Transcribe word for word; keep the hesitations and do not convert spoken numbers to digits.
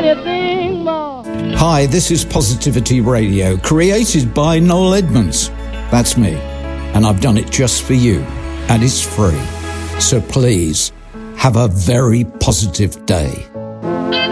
anything more. Hi, this is Positivity Radio, created by Noel Edmonds. That's me. And I've done it just for you. And it's free. So please, have a very positive day.